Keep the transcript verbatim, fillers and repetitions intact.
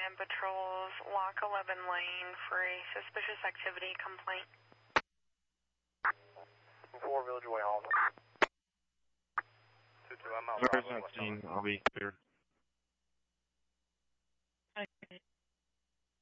Command patrols, lock eleven lane for a suspicious activity complaint. four Village Way Hall. two two, I'm out. Where's that scene? I'll be clear. Okay.